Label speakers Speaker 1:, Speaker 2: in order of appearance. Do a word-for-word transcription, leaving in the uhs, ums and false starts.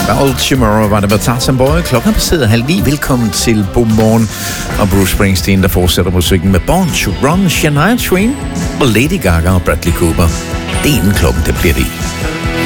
Speaker 1: Old Tomorrow var det med Tarzan Boy. Klokken er passeret halv ni. Velkommen til Godmorgen. Og Bruce Springsteen, der fortsætter musikken med Born to Run, Shania Twain og Lady Gaga og Bradley Cooper. Det er inden klokken, det bliver det.